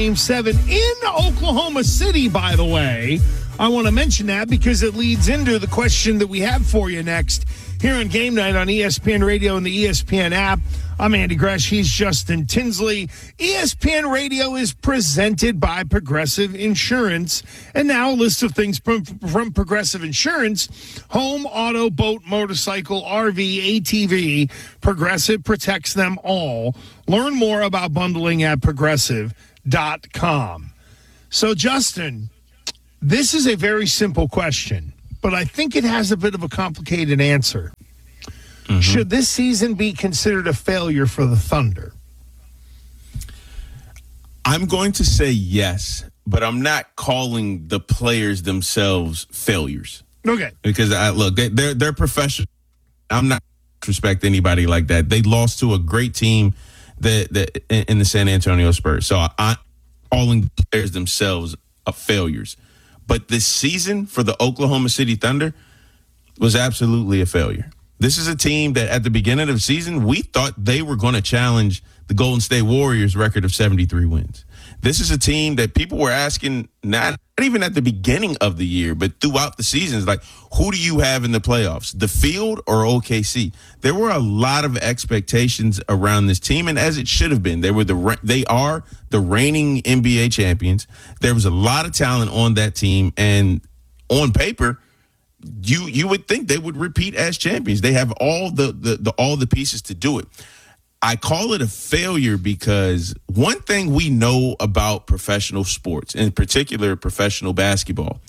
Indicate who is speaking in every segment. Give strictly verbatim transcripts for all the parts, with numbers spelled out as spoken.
Speaker 1: Game seven in Oklahoma City, by the way. I want to mention that because it leads into the question that we have for you next here on Game Night on E S P N Radio and the E S P N app. I'm Andy Gresh. He's Justin Tinsley. E S P N Radio is presented by Progressive Insurance. And now a list of things from, from Progressive Insurance: home, auto, boat, motorcycle, R V, A T V. Progressive protects them all. Learn more about bundling at progressive dot com. So, Justin, this is a very simple question, but I think it has a bit of a complicated answer. Mm-hmm. Should this season be considered a failure for the Thunder?
Speaker 2: I'm going to say yes, but I'm not calling the players themselves failures.
Speaker 1: Okay.
Speaker 2: Because, I look, they, they're, they're professional. I'm not respect anybody like that. They lost to a great team that, that in the San Antonio Spurs. So I'm calling the players themselves a failures. But this season for the Oklahoma City Thunder was absolutely a failure. This is a team that at the beginning of the season, we thought they were going to challenge the Golden State Warriors record of seventy-three wins. This is a team that people were asking, not, not even at the beginning of the year, but throughout the seasons, like, who do you have in the playoffs, the Field or O K C? There were a lot of expectations around this team, and as it should have been. They were the they are the reigning N B A champions. There was a lot of talent on that team, and on paper, you you would think they would repeat as champions. They have all the, the, the all the pieces to do it. I call it a failure because one thing we know about professional sports, in particular professional basketball,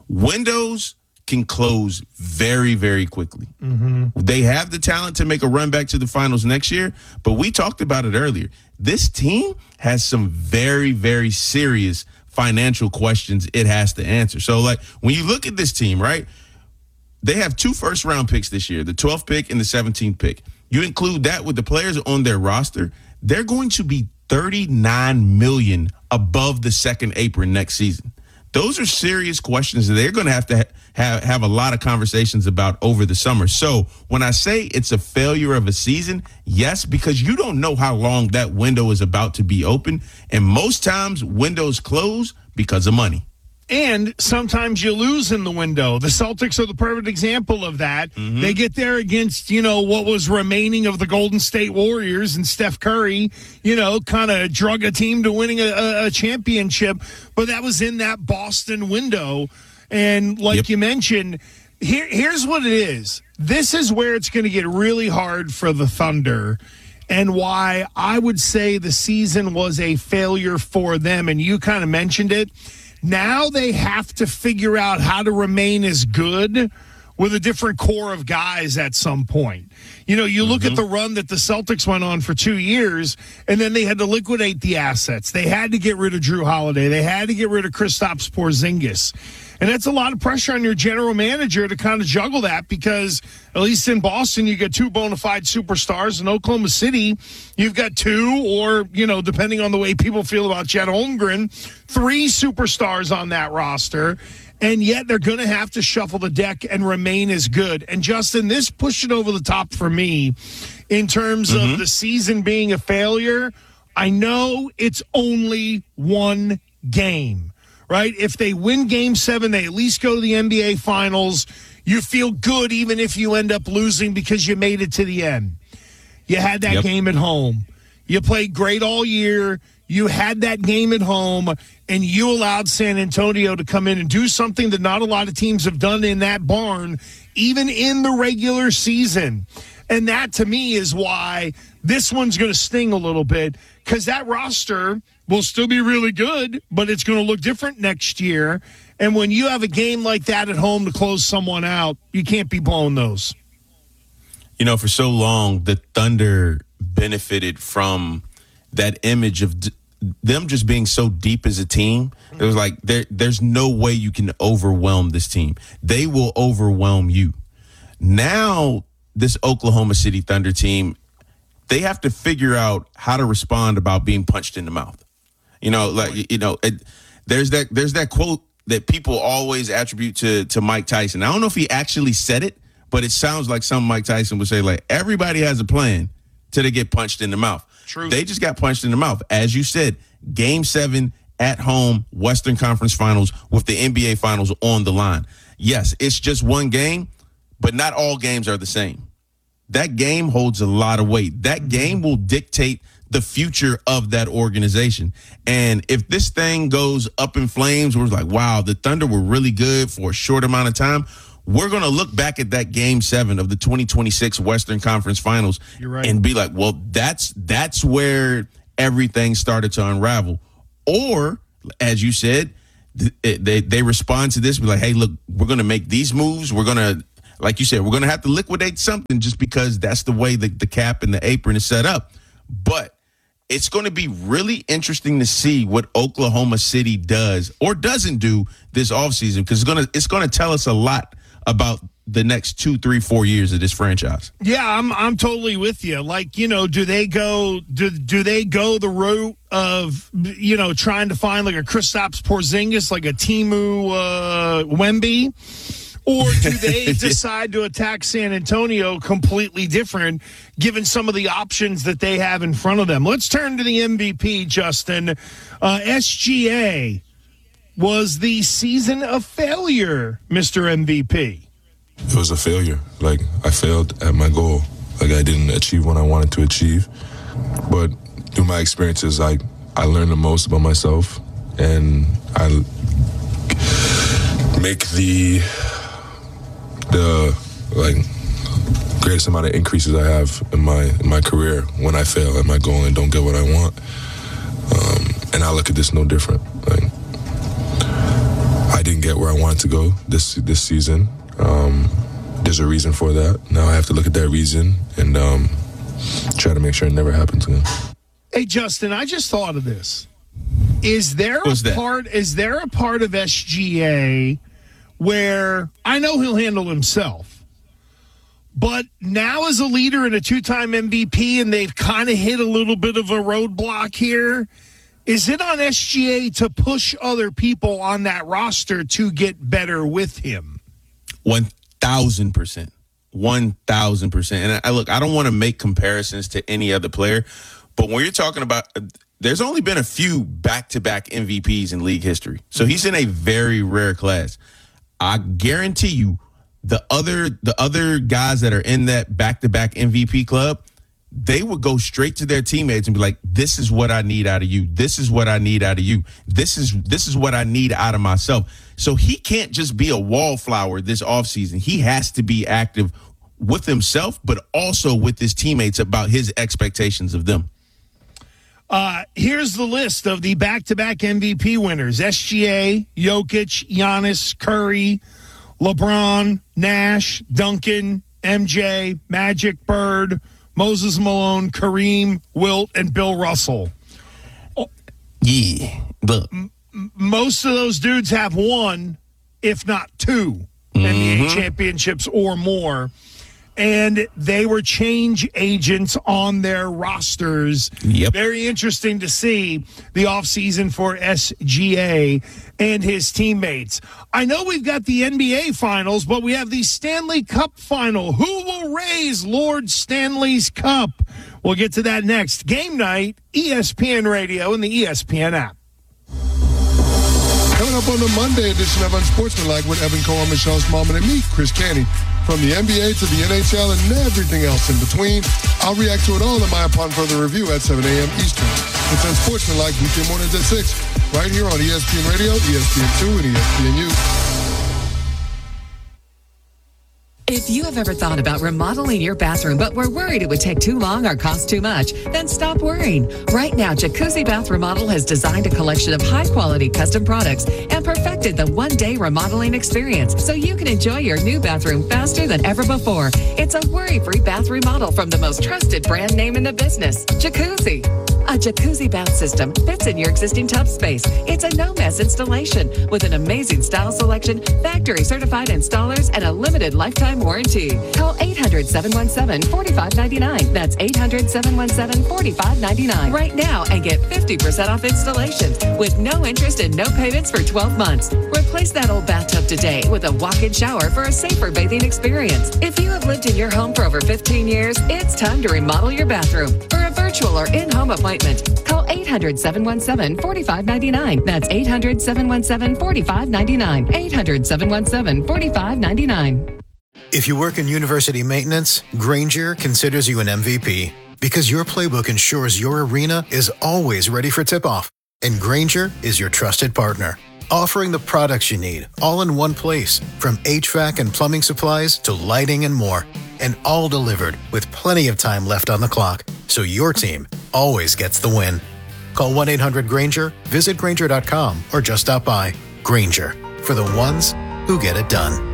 Speaker 2: windows can close very, very quickly. Mm-hmm. They have the talent to make a run back to the finals next year, but we talked about it earlier. This team has some very, very serious financial questions it has to answer. So, like, when you look at this team, right, they have two first-round picks this year, the twelfth pick and the seventeenth pick. You include that with the players on their roster, they're going to be thirty-nine million dollars above the second apron next season. Those are serious questions that they're going to have to ha- have, have a lot of conversations about over the summer. So when I say it's a failure of a season, yes, because you don't know how long that window is about to be open. And most times windows close because of money.
Speaker 1: And sometimes you lose in the window. The Celtics are the perfect example of that. Mm-hmm. They get there against, you know, what was remaining of the Golden State Warriors, and Steph Curry, you know, kind of drug a team to winning a, a championship. But that was in that Boston window. And like yep. you mentioned, here, here's what it is. This is where it's going to get really hard for the Thunder, and why I would say the season was a failure for them. And you kind of mentioned it. Now they have to figure out how to remain as good with a different core of guys at some point. You know, you look mm-hmm. at the run that the Celtics went on for two years, and then they had to liquidate the assets. They had to get rid of Drew Holiday. They had to get rid of Kristaps Porzingis. And that's a lot of pressure on your general manager to kind of juggle that, because at least in Boston, you get two bona fide superstars. In Oklahoma City, you've got two, or, you know, depending on the way people feel about Chet Holmgren, three superstars on that roster. And yet they're going to have to shuffle the deck and remain as good. And, Justin, this pushed it over the top for me in terms mm-hmm. of the season being a failure. I know it's only one game. Right? If they win game seven, they at least go to the N B A Finals. You feel good even if you end up losing because you made it to the end. You had that yep. game at home. You played great all year. You had that game at home, and you allowed San Antonio to come in and do something that not a lot of teams have done in that barn, even in the regular season. And that, to me, is why this one's going to sting a little bit, because that roster will still be really good, but it's going to look different next year. And when you have a game like that at home to close someone out, you can't be blowing those.
Speaker 2: You know, for so long, the Thunder benefited from that image of d- them just being so deep as a team. It was like, there, there's no way you can overwhelm this team. They will overwhelm you. Now, this Oklahoma City Thunder team, they have to figure out how to respond about being punched in the mouth. You know, like, you know, it, there's that there's that quote that people always attribute to to Mike Tyson. I don't know if he actually said it, but it sounds like something Mike Tyson would say, like, everybody has a plan till they get punched in the mouth.
Speaker 1: True.
Speaker 2: They just got punched in the mouth. As you said, game seven at home Western Conference Finals with the N B A Finals on the line. Yes, it's just one game, but not all games are the same. That game holds a lot of weight. That game will dictate the future of that organization. And if this thing goes up in flames, we're like, wow, the Thunder were really good for a short amount of time, we're going to look back at that game seven of the twenty twenty-six Western Conference Finals
Speaker 1: You're right.
Speaker 2: and be like, well, that's that's where everything started to unravel. Or, as you said, th- they, they respond to this, be like, hey, look, we're going to make these moves. We're going to, like you said, we're going to have to liquidate something just because that's the way the, the cap and the apron is set up. But it's going to be really interesting to see what Oklahoma City does or doesn't do this offseason, because it's going to it's going to tell us a lot about the next two, three, four years of this franchise.
Speaker 1: Yeah, I'm I'm totally with you. Like, you know, do they go do do they go the route of, you know, trying to find like a Kristaps Porzingis, like a Timu uh, Wemby? Or do they decide to attack San Antonio completely different, given some of the options that they have in front of them? Let's turn to the M V P, Justin. Uh, S G A was the season of failure, Mister M V P.
Speaker 3: It was a failure. Like, I failed at my goal. Like, I didn't achieve what I wanted to achieve. But through my experiences, I, I learned the most about myself, and I make the... the like greatest amount of increases I have in my in my career when I fail at my goal and don't get what I want. Um, and I look at this no different. Like, I didn't get where I wanted to go this this season. Um, there's a reason for that. Now I have to look at that reason and um, try to make sure it never happens again.
Speaker 1: Hey, Justin, I just thought of this. Is there
Speaker 2: What's
Speaker 1: a
Speaker 2: that?
Speaker 1: part? Is there a part of S G A where I know he'll handle himself, but now as a leader and a two-time M V P, and they've kind of hit a little bit of a roadblock here, is it on S G A to push other people on that roster to get better with him?
Speaker 2: one thousand percent. one thousand percent. And I look, I don't want to make comparisons to any other player, but when you're talking about, there's only been a few back-to-back M V Ps in league history. So he's in a very rare class. I guarantee you the other the other guys that are in that back-to-back M V P club, they would go straight to their teammates and be like, this is what I need out of you. This is what I need out of you. This is this is what I need out of myself. So he can't just be a wallflower this offseason. He has to be active with himself, but also with his teammates about his expectations of them.
Speaker 1: Uh, here's the list of the back-to-back M V P winners. S G A, Jokic, Giannis, Curry, LeBron, Nash, Duncan, M J, Magic, Bird, Moses Malone, Kareem, Wilt, and Bill Russell.
Speaker 2: Yeah. Look.
Speaker 1: M- most of those dudes have one, if not two, mm-hmm. N B A championships or more. And they were change agents on their rosters.
Speaker 2: Yep.
Speaker 1: Very interesting to see the offseason for S G A and his teammates. I know we've got the N B A Finals, but we have the Stanley Cup Final. Who will raise Lord Stanley's Cup? We'll get to that next. Game night, E S P N Radio and the E S P N app.
Speaker 4: Coming up on the Monday edition of Unsportsmanlike with Evan Cohen, Michelle Smallman, and me, Chris Canty. From the N B A to the N H L and everything else in between, I'll react to it all in my Upon Further Review at seven a.m. Eastern. It's Unsportsmanlike weekday mornings at six, right here on E S P N Radio, E S P N two, and E S P N U.
Speaker 5: If you have ever thought about remodeling your bathroom but were worried it would take too long or cost too much, then stop worrying. Right now, Jacuzzi Bath Remodel has designed a collection of high-quality custom products and perfected the one-day remodeling experience so you can enjoy your new bathroom faster than ever before. It's a worry-free bath remodel from the most trusted brand name in the business, Jacuzzi. A jacuzzi bath system fits in your existing tub space. It's a no-mess installation with an amazing style selection, factory-certified installers, and a limited lifetime warranty. Call eight hundred, seven one seven, four five nine nine. That's eight hundred, seven one seven, four five nine nine right now and get fifty percent off installation with no interest and no payments for twelve months. Replace that old bathtub today with a walk-in shower for a safer bathing experience. If you have lived in your home for over fifteen years, it's time to remodel your bathroom. For a virtual or in-home appointment, call Call eight hundred, seven one seven, four five nine nine. That's eight hundred, seven one seven, four five nine nine. eight hundred, seven one seven, four five nine nine.
Speaker 6: If you work in university maintenance, Grainger considers you an M V P because your playbook ensures your arena is always ready for tip-off. And Grainger is your trusted partner, offering the products you need all in one place, from H V A C and plumbing supplies to lighting and more, and all delivered with plenty of time left on the clock, so your team always gets the win. Call one eight hundred Grainger, visit Grainger dot com, or just stop by. Grainger, for the ones who get it done.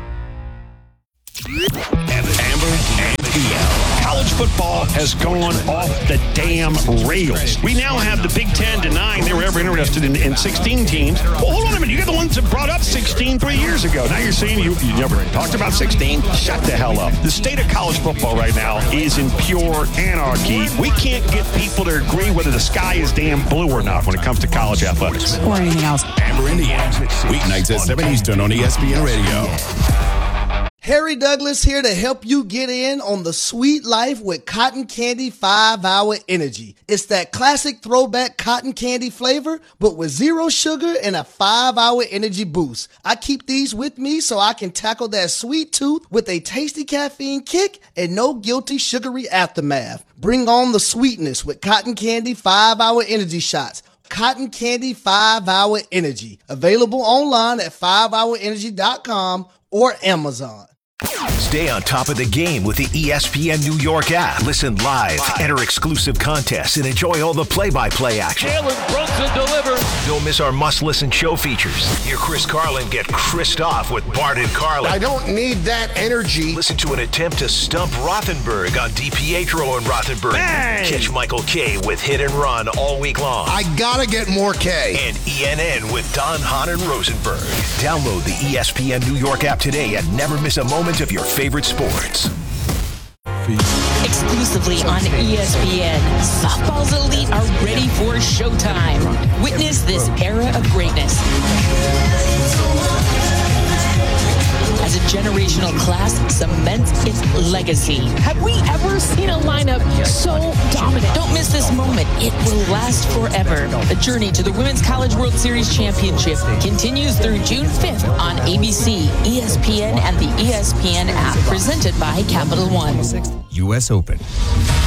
Speaker 7: Amber and E L. College football has gone off the damn rails. We now have the Big Ten denying they were ever interested in, in sixteen teams. Well, hold on a minute. You got the ones that brought up sixteen three years ago. Now you're saying you, you never talked about sixteen? Shut the hell up. The state of college football right now is in pure anarchy. We can't get people to agree whether the sky is damn blue or not when it comes to college athletics.
Speaker 8: Or anything else.
Speaker 9: Amber and E L. Weeknights at seven Eastern on E S P N Radio.
Speaker 10: Harry Douglas here to help you get in on the sweet life with Cotton Candy five hour Energy. It's that classic throwback cotton candy flavor, but with zero sugar and a five hour energy boost. I keep these with me so I can tackle that sweet tooth with a tasty caffeine kick and no guilty sugary aftermath. Bring on the sweetness with Cotton Candy five hour Energy shots. Cotton Candy five hour Energy. Available online at five hour energy dot com or Amazon.
Speaker 11: Stay on top of the game with the E S P N New York app. Listen live, enter exclusive contests, and enjoy all the play-by-play action.
Speaker 12: Jalen Brunson delivers.
Speaker 11: Don't miss our must-listen show features. Hear Chris Carlin get Chris'd off with Bart and Carlin.
Speaker 13: I don't need that energy.
Speaker 11: Listen to an attempt to stump Rothenberg on DiPietro and Rothenberg.
Speaker 13: Bang!
Speaker 11: Catch Michael K with Hit and Run all week long.
Speaker 13: I gotta get more K.
Speaker 11: And E N N with Don, Hahn, and Rosenberg. Download the E S P N New York app today and never miss a moment of your favorite sports.
Speaker 14: Exclusively on E S P N, softball's elite are ready for showtime. Witness this era of greatness as a generational class cements its legacy.
Speaker 15: Have we ever seen a lineup so dominant?
Speaker 14: Don't miss this moment. It will last forever. The journey to the Women's College World Series Championship continues through June fifth on A B C, E S P N, and the E S P N app, presented by Capital One.
Speaker 16: U S Open.